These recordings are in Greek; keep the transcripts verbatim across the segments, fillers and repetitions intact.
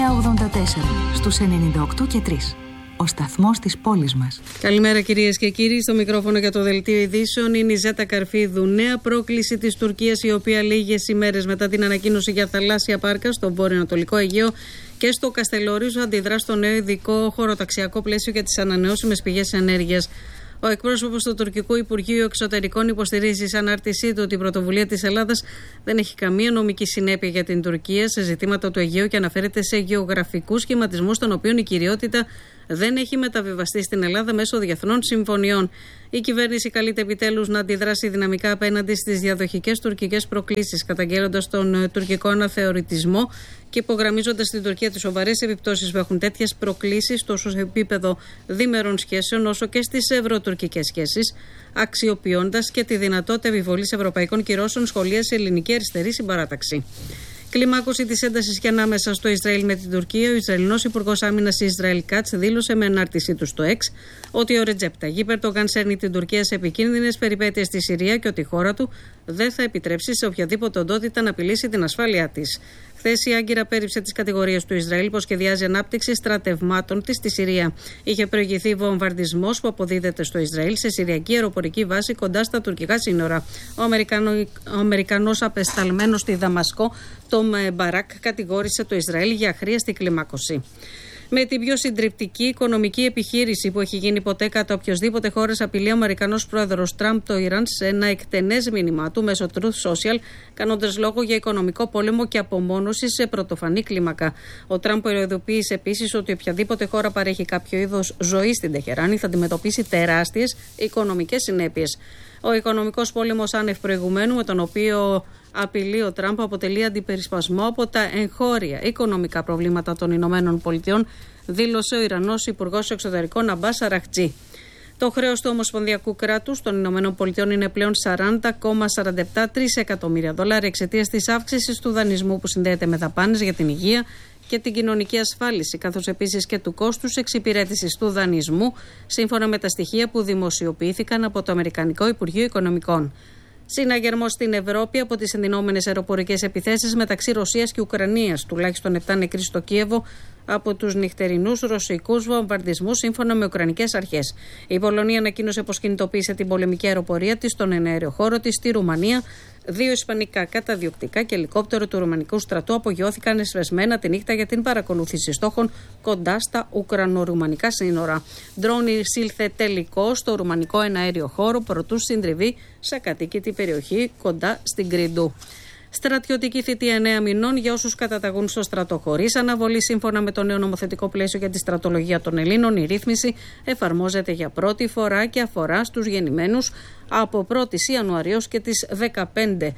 εννιά ογδόντα τέσσερα στους ενενήντα οκτώ και τρία. Ο σταθμός της πόλης μας. Καλημέρα κυρίες και κύριοι. Στο μικρόφωνο για το Δελτίο Ειδήσεων είναι η Ζέτα Καρφίδου. Νέα πρόκληση της Τουρκίας, η οποία λίγες ημέρες μετά την ανακοίνωση για θαλάσσια πάρκα στο βορειοανατολικό Αιγαίο και στο Καστελόριζο αντιδρά στο νέο ειδικό χωροταξιακό πλαίσιο για τις ανανεώσιμες πηγές ενέργειας. Ο εκπρόσωπος του Τουρκικού Υπουργείου Εξωτερικών υποστηρίζει σαν ανάρτησή του ότι η πρωτοβουλία της Ελλάδας δεν έχει καμία νομική συνέπεια για την Τουρκία σε ζητήματα του Αιγαίου και αναφέρεται σε γεωγραφικούς σχηματισμούς των οποίων η κυριότητα δεν έχει μεταβιβαστεί στην Ελλάδα μέσω διεθνών συμφωνιών. Η κυβέρνηση καλείται επιτέλους να αντιδράσει δυναμικά απέναντι στις διαδοχικές τουρκικές προκλήσεις, καταγγέλλοντας τον τουρκικό αναθεωρητισμό και υπογραμμίζοντας στην Τουρκία τις σοβαρές επιπτώσεις που έχουν τέτοιες προκλήσεις τόσο σε επίπεδο δίμερων σχέσεων όσο και στις ευρωτουρκικές σχέσεις, αξιοποιώντας και τη δυνατότητα επιβολής ευρωπαϊκών κυρώσεων σχολίασε η ελληνική αριστερή συμπαράταξη. Κλιμάκωση της έντασης και ανάμεσα στο Ισραήλ με την Τουρκία, ο Ισραηλινός Υπουργός Άμυνας Ισραήλ Κάτς δήλωσε με ανάρτησή του στο X ότι ο Ρετζέπ Ταγιίπ Ερντογάν σέρνει την Τουρκία σε επικίνδυνες περιπέτειες στη Συρία και ότι η χώρα του δεν θα επιτρέψει σε οποιαδήποτε οντότητα να απειλήσει την ασφάλειά της. Χθες η Άγκυρα πέριψε τις κατηγορίες του Ισραήλ πως σχεδιάζει ανάπτυξη στρατευμάτων της στη Συρία. Είχε προηγηθεί βομβαρδισμός που αποδίδεται στο Ισραήλ σε συριακή αεροπορική βάση κοντά στα τουρκικά σύνορα. Ο, Αμερικανο, ο Αμερικανός απεσταλμένος στη Δαμασκό, Τόμ Μπαράκ, κατηγόρησε το Ισραήλ για αχρίαστη κλιμάκωση. Με την πιο συντριπτική οικονομική επιχείρηση που έχει γίνει ποτέ κατά οποιοσδήποτε χώρες, απειλεί ο Αμερικανός πρόεδρος Τραμπ το Ιράν σε ένα εκτενές μήνυμά του μέσω Truth Social, κάνοντας λόγο για οικονομικό πόλεμο και απομόνωση σε πρωτοφανή κλίμακα. Ο Τραμπ προειδοποίησε επίσης ότι οποιαδήποτε χώρα παρέχει κάποιο είδος ζωή στην Τεχεράνη θα αντιμετωπίσει τεράστιες οικονομικές συνέπειες. Ο οικονομικός πόλεμος άνευ προηγουμένου, με τον οποίο απειλεί ο Τραμπ, αποτελεί αντιπερισπασμό από τα εγχώρια οικονομικά προβλήματα των Ηνωμένων Πολιτειών, δήλωσε ο Ιρανός Υπουργός Εξωτερικών Αμπάς Αραχτζή. Το χρέος του Ομοσπονδιακού κράτους των Ηνωμένων Πολιτειών είναι πλέον σαράντα κόμμα σαράντα επτά τρισεκατομμύρια δολάρια εξαιτίας της αύξησης του δανεισμού που συνδέεται με δαπάνες για την υγεία και την κοινωνική ασφάλιση, καθώς επίσης και του κόστους εξυπηρέτησης του δανεισμού, σύμφωνα με τα στοιχεία που δημοσιοποιήθηκαν από το Αμερικανικό Υπουργείο Οικονομικών. Συναγερμός στην Ευρώπη από τις ενδυνόμενες αεροπορικές επιθέσεις μεταξύ Ρωσίας και Ουκρανίας. Τουλάχιστον επτά νεκροί στο Κίεβο από τους νυχτερινούς ρωσικούς βομβαρδισμούς, σύμφωνα με ουκρανικές αρχές. Η Πολωνία ανακοίνωσε πως κινητοποίησε την πολεμική αεροπορία της στον εναέριο χώρο της στη Ρουμανία. Δύο ισπανικά καταδιοκτικά και ελικόπτερο του ρουμανικού στρατού απογειώθηκαν εσβεσμένα τη νύχτα για την παρακολούθηση στόχων κοντά στα ουκρανο-ρουμανικά σύνορα. Ντρόουν εισήλθε τελικό στο ρουμανικό εναέριο χώρο προτού συντριβεί σε κατοίκητη περιοχή κοντά στην Γκριντού. Στρατιωτική θητεία εννέα μηνών για όσους καταταγούν στο στρατό χωρίς αναβολή. Σύμφωνα με το νέο νομοθετικό πλαίσιο για τη στρατολογία των Ελλήνων, η ρύθμιση εφαρμόζεται για πρώτη φορά και αφορά στους γεννημένους από πρώτη Ιανουαρίου και τις δεκαπέντε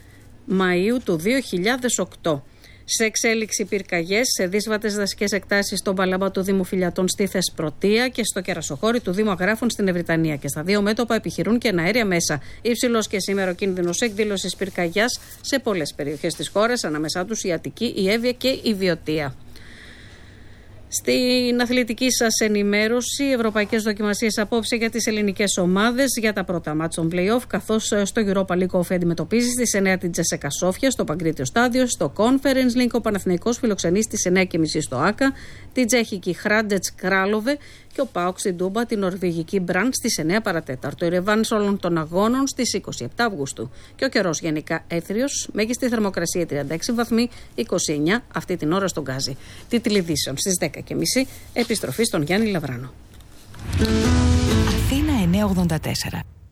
Μαΐου του δύο χιλιάδες οκτώ. Σε εξέλιξη πυρκαγιές σε δύσβατες δασικές εκτάσεις στον Παλάμπα του Δήμου Φιλιατών στη Θεσπρωτεία και στο Κερασοχώρι του Δήμου Αγράφων στην Ευρυτανία. Και στα δύο μέτωπα επιχειρούν και αέρια μέσα. Υψηλός και σήμερα ο κίνδυνος εκδήλωσης πυρκαγιάς σε πολλές περιοχές της χώρας, ανάμεσά τους η Αττική, η Εύβοια και η Βιωτία. Στην αθλητική σας ενημέρωση, ευρωπαϊκές δοκιμασίες απόψε για τις ελληνικές ομάδες για τα πρώτα μάτς των play-off, καθώς στο Europa League of αντιμετωπίζει στις εννέα την Τζέσσεκα Σόφια στο Παγκρίτιο Στάδιο, στο Conference League ο Παναθηναϊκός φιλοξενεί στις εννέα και μισή στο Άκα, την Τσέχικη Χράντζετς Κράλοβε και ο ΠΑΟΚ στην Τούμπα την Νορβηγική Μπραντ στις εννέα παρατέταρτο. Η ρεβάνς όλων των αγώνων στις είκοσι επτά Αυγούστου. Και ο καιρός γενικά έθριος, μέγιστη θερμοκρασία τριάντα έξι βαθμοί, είκοσι εννέα αυτή την ώρα στον Γκάζι. Τίτλοι ειδήσεων στις δέκα και μισή, επιστροφή στον Γιάννη Λαβράνο. Αθήνα εννιακόσια ογδόντα τέσσερα.